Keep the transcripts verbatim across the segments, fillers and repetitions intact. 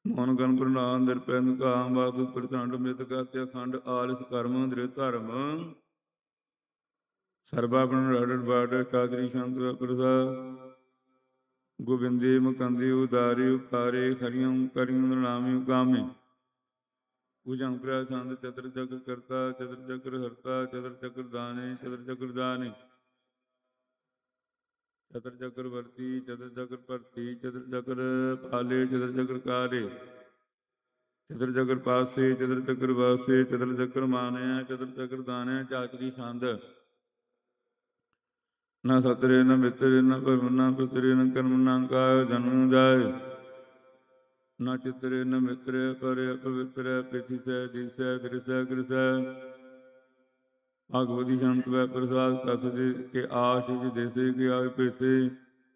Mohan gun ਪ੍ਰਨਾਮ ਨਿਰਪੈਨ ਕਾਮ ਬਾਤ ਪ੍ਰਚੰਡ ਮਿਤ ਕਾਤਿ ਅਖੰਡ ਆਲਿਸ ਕਰਮ ਦ੍ਰਿ ਧਰਮ ਸਰਬਾਪਨ ਰੜੜ ਬਾੜ ਚਾਦਰੀ ਸ਼ੰਤ ਪ੍ਰਸਾਦ ਗੋਬਿੰਦੇ ਮੁਕੰਦੇ ਉਦਾਰੇ ਉਪਾਰੇ ਹਰਿਯੰ ਕਰਿਯੰ ਨਾਮਿ ਕਾਮੇ ਪੂਜੰ ਪ੍ਰਸੰਦ ਚਤੁਰ ਚਕਰ ਕਰਤਾ ਚਤੁਰ ਚਕਰ ਹਰਤਾ ਚਤੁਰ ਚਕਰ ਦਾਨੇ ਚਤੁਰ ਚਕਰ ਦਾਨੇ ਚਤੁਰ ਚਕਰ ਵਰਤੀ ਚਤੁਰ ਚਕਰ ਭਰਤੀ ਚਤੁਰ ਚਕਰ ਪਾਲੇ ਚਤੁਰ ਚਕਰ ਕਾਲੇ ਚਤੁਰ ਚਕਰ ਪਾਸੇ ਚਤੁਰ ਚਕਰ ਵਾਸੇ ਚਤੁਰ ਚਕਰ ਮਾਨਿਆ ਚਤੁਰ ਚਕਰ ਦਾਨਿਆ ਚਾਤਰੀ ਛੰਦ ਨਾ ਸਤਰੇ ਨਾ ਮਿਤਰੇ ਨਾ ਭਰਮ ਨਾ ਪੁਤਰੇ ਨਾ ਕਰਮ ਨਾ ਕਾਇ ਜਨਮ ਜਾਏ ਨਾ ਚਿਤਰੇ ਨਾ ਮਿਤਰੇ ਪਰੇ ਪਵਿੱਤਰੈ ਪ੍ਰਿਥੀ ਸੈ ਦਿਸੈ ਦ੍ਰਿਸੈ ਕ੍ਰਿਸੈ ਭਗਵਤੀ ਸ਼ੰਤ ਵੈ ਪ੍ਰਸਾਦ ਕਸ ਦੇ ਕੇ ਆਸ਼ ਜੀ ਦੇਸੇ ਕੇ ਆਗ ਪੇਸੇ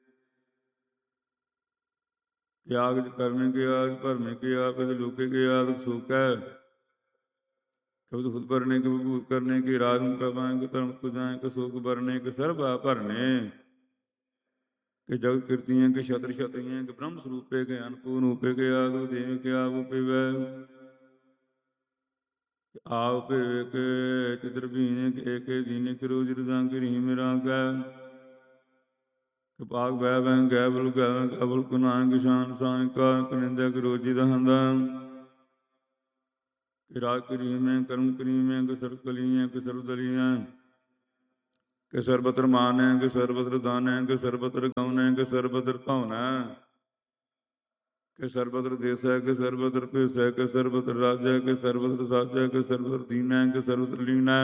ਕਿ ਆਗ ਕਰਮੇ ਕੇ ਆਗ ਭਰਮੇ ਕੇ ਆਪ ਲੋਕੇ ਕੇ ਆਗ ਸੋਕੈ कबूत खुद भरने के भूत करने के राज प्रभाएं के धर्म तुझाएं के शोक भरने के सर्वा भरने के जगत कीर्तियां के छत्र छत्रियां के ब्रह्म स्वरूपे के अनपूर्ण रूपे के आदो देव के आप पिवै आप पिवे के चित्र भीने के के दीने के रोज रजां के रही मेरा कै पाग वै वै गै बल गै गबल कुनां के शान सां का कनिंदा के रोजी दहंदा कि राज करीमें कर्म करीमें कि सर्व कलीएं कि सर्वदलीएं कि सर्वत्र माने कि सर्वत्र दाने कि सर्वत्र गौने कि सर्वत्र भवने कि सर्वत्र देसै कि सर्वत्र भेसै कि सर्वत्र राजै कि सर्वत्र साजै कि सर्वत्र दीनै कि सर्वत्र लीनै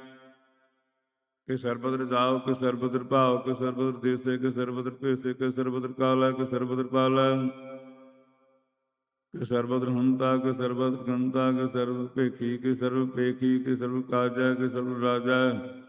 कि सर्वत्र जाओ कि सर्वत्र भाव कि सर्वत्र देसै कि सर्वत्र भेसै कि सर्वत्र कालै कि सर्वत्र पालै कि सर्वत्र हंता कि सर्वत्र गंता कि सर्व पेखी कि सर्व पेखी कि सर्व काजै कि सर्व राजै